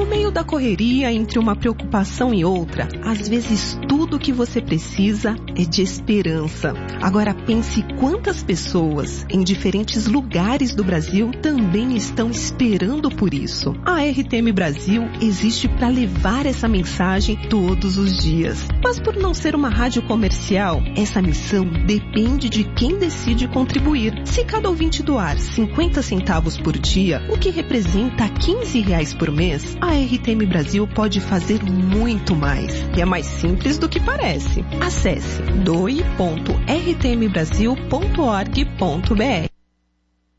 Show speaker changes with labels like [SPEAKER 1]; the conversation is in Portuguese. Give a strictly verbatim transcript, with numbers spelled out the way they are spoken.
[SPEAKER 1] No meio da correria, entre uma preocupação e outra, às vezes tudo o que você precisa é de esperança. Agora pense quantas pessoas em diferentes lugares do Brasil também estão esperando por isso. A R T M Brasil existe para levar essa mensagem todos os dias. Mas por não ser uma rádio comercial, essa missão depende de quem decide contribuir. Se cada ouvinte doar cinquenta centavos por dia, o que representa quinze reais por mês, a R T M Brasil pode fazer muito mais. E é mais simples do que parece. Acesse doe ponto r t m brasil ponto org ponto b r.